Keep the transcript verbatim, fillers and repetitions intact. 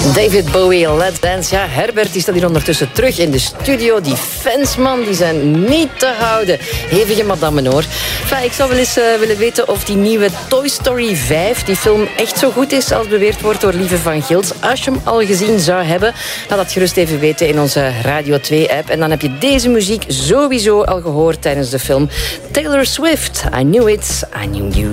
David Bowie, Let's Dance. Ja, Herbert die staat hier ondertussen terug in de studio. Die fans, man, die zijn niet te houden. Hevige madammen, hoor. Enfin, ik zou wel eens uh, willen weten of die nieuwe Toy Story vijf, die film, echt zo goed is als beweerd wordt door Lieve van Gils. Als je hem al gezien zou hebben, laat dat gerust even weten in onze Radio twee-app. En dan heb je deze muziek sowieso al gehoord tijdens de film. Taylor Swift, I Knew It, I Knew You.